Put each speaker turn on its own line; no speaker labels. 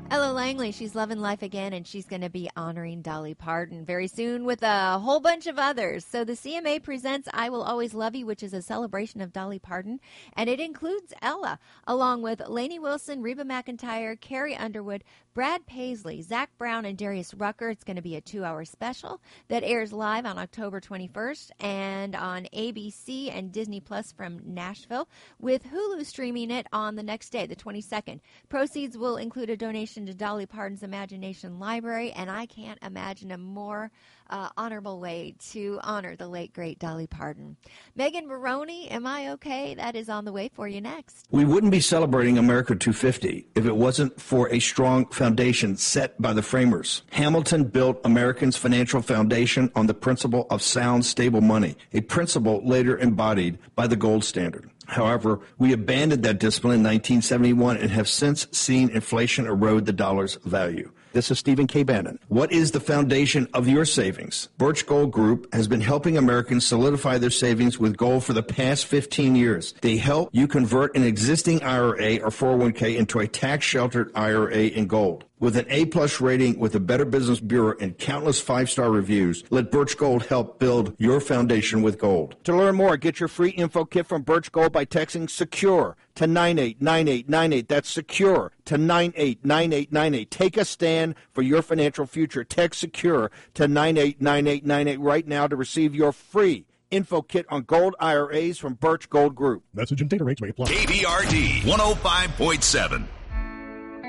Ella Langley, she's loving life again, and she's going to be honoring Dolly Parton very soon with a whole bunch of others. So the CMA presents I Will Always Love You, which is a celebration of Dolly Parton, and it includes Ella, along with Lainey Wilson, Reba McEntire, Carrie Underwood, Brad Paisley, Zach Brown, and Darius Rucker. It's going to be a 2-hour special that airs live on October 21st and on ABC and Disney Plus from Nashville, with Hulu streaming it on the next day, the 22nd. Proceeds will include a donation to Dolly Parton's Imagination Library, and I can't imagine a more honorable way to honor the late, great Dolly Parton. Megan Maroney, Am I Okay? That is on the way for you next.
We wouldn't be celebrating America 250 if it wasn't for a strong foundation set by the framers. Hamilton built Americans' financial foundation on the principle of sound, stable money, a principle later embodied by the gold standard. However, we abandoned that discipline in 1971 and have since seen inflation erode the dollar's value. This is Stephen K. Bannon. What is the foundation of your savings? Birch Gold Group has been helping Americans solidify their savings with gold for the past 15 years. They help you convert an existing IRA or 401k into a tax-sheltered IRA in gold. With an A-plus rating with the Better Business Bureau and countless 5-star reviews, let Birch Gold help build your foundation with gold. To learn more, get your free info kit from Birch Gold by texting SECURE to 989898. That's SECURE to 989898. Take a stand for your financial future. Text SECURE to 989898 right now to receive your free info kit on gold IRAs from Birch Gold Group.
Message and data rates may apply.
KBRD 105.7.